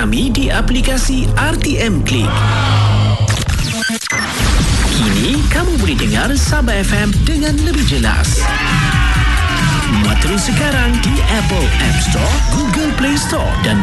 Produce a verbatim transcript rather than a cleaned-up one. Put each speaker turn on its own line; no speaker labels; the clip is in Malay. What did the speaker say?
kami di aplikasi R T M Click. Kini kamu boleh dengar Sabah F M dengan lebih jelas. Muat terus sekarang di Apple App Store, Google Play Store dan